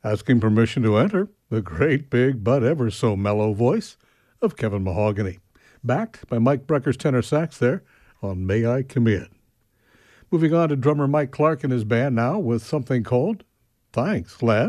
Asking permission to enter, the great big but ever so mellow voice of Kevin Mahogany, backed by Mike Brecker's tenor sax there on May I Come In. Moving on to drummer Mike Clark and his band now with something called Thanks, Lad.